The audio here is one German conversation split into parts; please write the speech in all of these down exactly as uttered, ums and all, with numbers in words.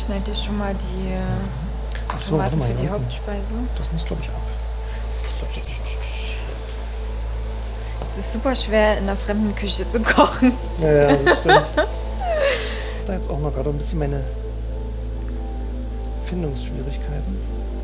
schneid dir schon mal die Ach so, Tomaten mal, für die ja. Hauptspeise. Das muss, glaube ich, ab. Es ist super schwer, in einer fremden Küche zu kochen. Ja, ja, das stimmt. Da jetzt auch mal gerade ein bisschen meine Findungsschwierigkeiten.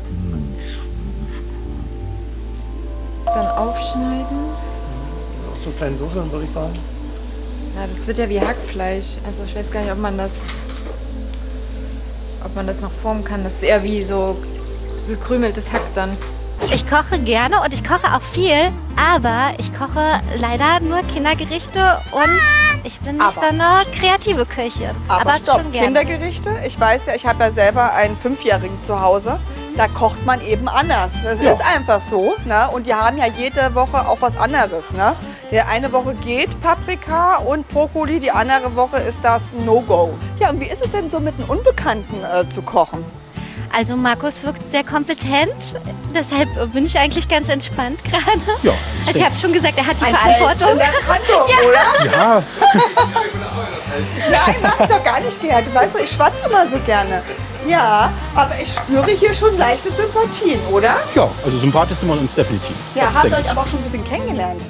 Dann aufschneiden. Aus so kleinen Würfeln, würde ich sagen. Ja, das wird ja wie Hackfleisch. Also ich weiß gar nicht, ob man das, ob man das noch formen kann. Das ist eher wie so gekrümeltes Hack dann. Ich koche gerne und ich koche auch viel, aber ich koche leider nur Kindergerichte und ich bin nicht Aber- so eine kreative Köchin. Aber, stopp, schon gerne. Kindergerichte, ich weiß ja, ich habe ja selber einen Fünfjährigen zu Hause. Da kocht man eben anders. Das Ja. ist einfach so. Ne? Und die haben ja jede Woche auch was anderes. Ne? Die eine Woche geht Paprika und Brokkoli, die andere Woche ist das No-Go. Ja, und wie ist es denn so mit einem Unbekannten äh, zu kochen? Also Markus wirkt sehr kompetent, deshalb bin ich eigentlich ganz entspannt gerade. Ja, Also ich habe schon gesagt, er hat die Fels Verantwortung. in der Brandung, oder? Ja, Nein, mach ich doch gar nicht gerne. Du weißt doch, ich schwatze immer so gerne. Ja, aber ich spüre hier schon leichte Sympathien, oder? Ja, also sympathisch sind wir uns definitiv. Ja, Das habt denke euch ich. aber auch schon ein bisschen kennengelernt.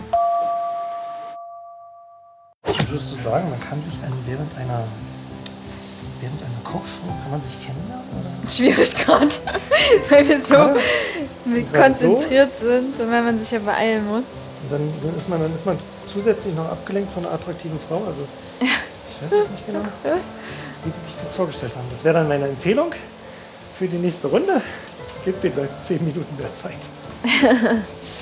würdest du sagen, man kann sich einen während einer während einer Kochshow, kann man sich kennenlernen? Oder? Schwierig gerade, weil wir so Ja. Gerade konzentriert sind und weil man sich ja beeilen muss. Und dann, dann, ist man, dann ist man zusätzlich noch abgelenkt von einer attraktiven Frau. Also ich weiß jetzt nicht genau, wie die sich das vorgestellt haben. Das wäre dann meine Empfehlung für die nächste Runde. Gebt den Leuten zehn Minuten mehr Zeit.